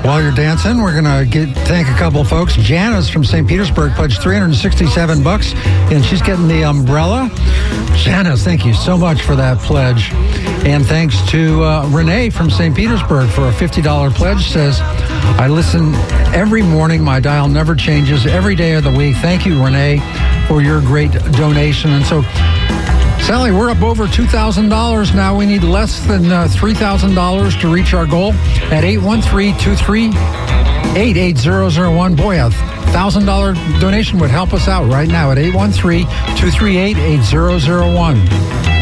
While you're dancing, we're going to thank a couple of folks. Janice from St. Petersburg pledged $367, and she's getting the umbrella. Janice, thank you so much for that pledge. And thanks to Renee from St. Petersburg for a $50 pledge. Says, I listen every morning. My dial never changes every day of the week. Thank you, Renee, for your great donation. And so, Sally, we're up over $2,000 now. We need less than $3,000 to reach our goal at 813-238-8001. Boy, a $1,000 donation would help us out right now at 813-238-8001.